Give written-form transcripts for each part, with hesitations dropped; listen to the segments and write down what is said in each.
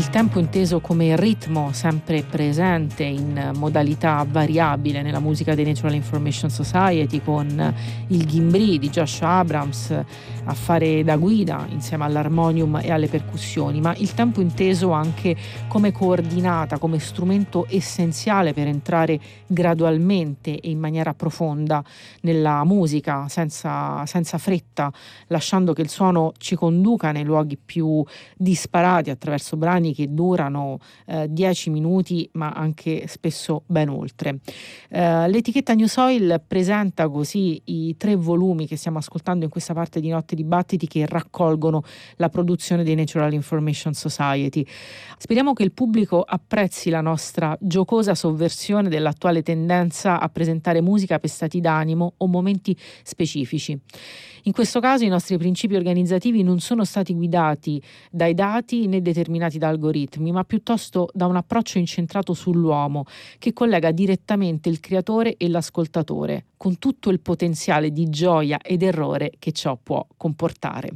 Il tempo inteso come ritmo sempre presente in modalità variabile nella musica dei Natural Information Society, con il ghimbri di Joshua Abrams a fare da guida insieme all'armonium e alle percussioni, ma il tempo inteso anche come coordinata, come strumento essenziale per entrare gradualmente e in maniera profonda nella musica, senza fretta, lasciando che il suono ci conduca nei luoghi più disparati attraverso brani che durano 10 minuti, ma anche spesso ben oltre. L'etichetta New Soil presenta così i 3 volumi che stiamo ascoltando in questa parte di Notte Dibattiti, che raccolgono la produzione dei Natural Information Society. Speriamo che il pubblico apprezzi la nostra giocosa sovversione dell'attuale tendenza a presentare musica per stati d'animo o momenti specifici. In questo caso i nostri principi organizzativi non sono stati guidati dai dati né determinati da algoritmi, ma piuttosto da un approccio incentrato sull'uomo, che collega direttamente il creatore e l'ascoltatore, con tutto il potenziale di gioia ed errore che ciò può comportare.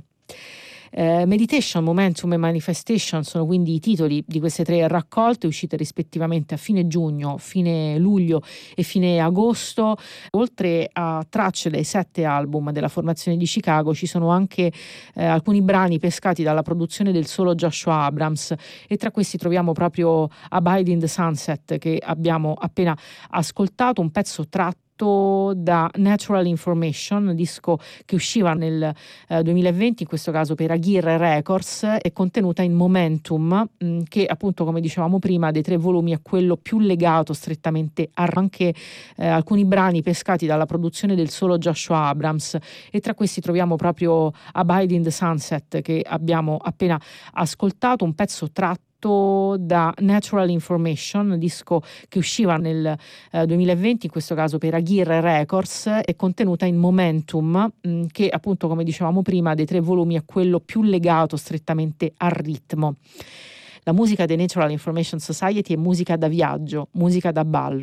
Meditation, Momentum e Manifestation sono quindi i titoli di queste 3 raccolte, uscite rispettivamente a fine giugno, fine luglio e fine agosto. Oltre a tracce dai 7 album della formazione di Chicago, ci sono anche alcuni brani pescati dalla produzione del solo Joshua Abrams, e tra questi troviamo proprio Abide in the Sunset, che abbiamo appena ascoltato, un pezzo tratto da Natural Information, disco che usciva nel 2020, in questo caso per Aguirre Records, e contenuta in Momentum, che appunto, come dicevamo prima, dei 3 volumi è quello più legato strettamente a anche alcuni brani pescati dalla produzione del solo Joshua Abrams, e tra questi troviamo proprio Abide in the Sunset, che abbiamo appena ascoltato, un pezzo tratto da Natural Information, disco che usciva nel 2020, in questo caso per Aguirre Records, e contenuta in Momentum, che appunto, come dicevamo prima, dei 3 volumi è quello più legato strettamente al ritmo. La musica dei Natural Information Society è musica da viaggio, musica da ballo.